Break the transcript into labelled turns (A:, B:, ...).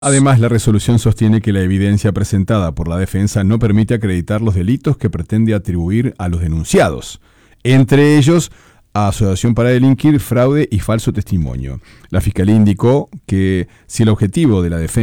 A: Además, la resolución sostiene que la evidencia presentada por la defensa no permite acreditar los delitos que pretende atribuir a los denunciados, entre ellos asociación para delinquir, fraude y falso testimonio. La Fiscalía indicó que si el objetivo de la defensa